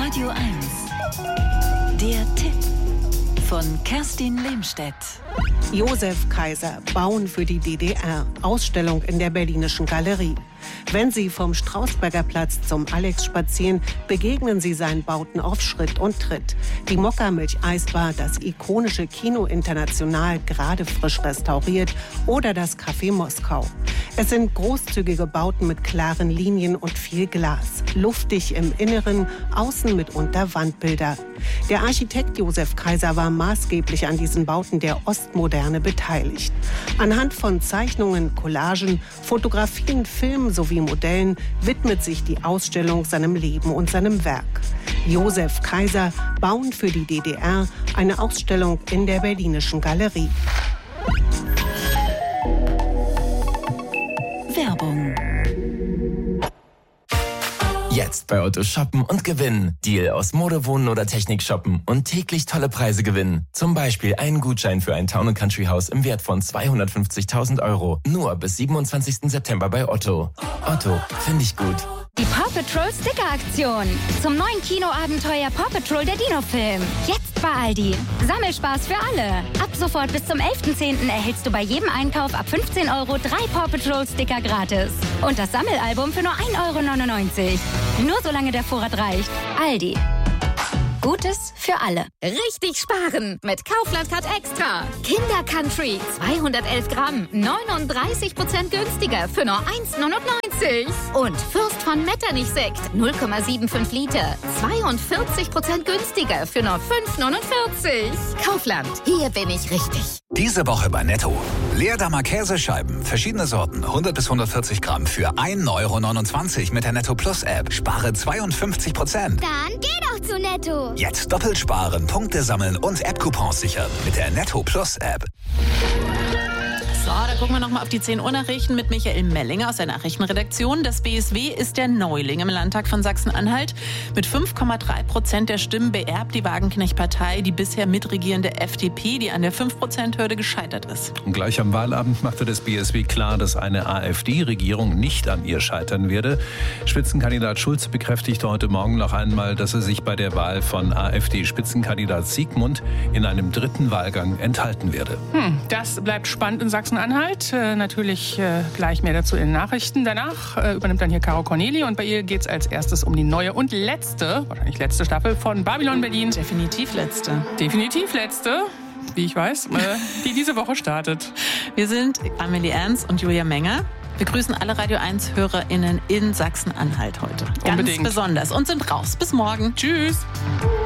Radio 1. Der Tipp von Kerstin Lehmstedt. Josef Kaiser, Bauen für die DDR. Ausstellung in der Berlinischen Galerie. Wenn Sie vom Strausberger Platz zum Alex spazieren, begegnen Sie seinen Bauten auf Schritt und Tritt. Die Mokka-Milch-Eisbar, das ikonische Kino International, gerade frisch restauriert, oder das Café Moskau. Es sind großzügige Bauten mit klaren Linien und viel Glas. Luftig im Inneren, außen mitunter Wandbilder. Der Architekt Josef Kaiser war maßgeblich an diesen Bauten der Ostmoderne beteiligt. Anhand von Zeichnungen, Collagen, Fotografien, Filmen sowie Modellen widmet sich die Ausstellung seinem Leben und seinem Werk. Josef Kaiser, Bauen für die DDR, eine Ausstellung in der Berlinischen Galerie. Werbung. Jetzt bei Otto shoppen und gewinnen. Deal aus Mode, Wohnen oder Technik shoppen und täglich tolle Preise gewinnen. Zum Beispiel einen Gutschein für ein Town & Country Haus im Wert von 250.000 €. Nur bis 27. September bei Otto. Otto, finde ich gut. Die Paw Patrol Sticker-Aktion. Zum neuen Kinoabenteuer Paw Patrol, der Dino-Film. Jetzt bei Aldi. Sammelspaß für alle. Ab sofort bis zum 11.10. erhältst du bei jedem Einkauf ab 15 € 3 Paw Patrol Sticker gratis. Und das Sammelalbum für nur 1,99 €. Nur solange der Vorrat reicht. Aldi. Gutes für alle. Richtig sparen mit Kaufland Card Extra. Kinder Country 211 Gramm, 39% günstiger für nur 1,99 €. Und Fürst von Metternich Sekt 0,75 Liter, 42% günstiger für nur 5,49 €. Kaufland, hier bin ich richtig. Diese Woche bei Netto. Leerdammer Käsescheiben, verschiedene Sorten, 100 bis 140 Gramm für 1,29 € mit der Netto Plus App. Spare 52%. Dann geh doch zu Netto. Jetzt doppelt sparen, Punkte sammeln und App-Coupons sichern mit der Netto Plus App. So, da gucken wir nochmal auf die 10 Uhr Nachrichten mit Michael Mellinger aus der Nachrichtenredaktion. Das BSW ist der Neuling im Landtag von Sachsen-Anhalt. Mit 5,3% der Stimmen beerbt die Wagenknecht-Partei die bisher mitregierende FDP, die an der 5%-Hürde gescheitert ist. Und gleich am Wahlabend machte das BSW klar, dass eine AfD-Regierung nicht an ihr scheitern werde. Spitzenkandidat Schulze bekräftigte heute Morgen noch einmal, dass er sich bei der Wahl von AfD-Spitzenkandidat Siegmund in einem dritten Wahlgang enthalten werde. Das bleibt spannend in Sachsen-Anhalt. Natürlich gleich mehr dazu in den Nachrichten. Danach übernimmt dann hier Caro Corneli und bei ihr geht es als erstes um die neue und wahrscheinlich letzte Staffel von Babylon Berlin. Definitiv letzte, wie ich weiß, die diese Woche startet. Wir sind Amelie Ernst und Julia Menger. Wir grüßen alle Radio 1-HörerInnen in Sachsen-Anhalt heute. Ganz besonders und sind raus. Bis morgen. Tschüss.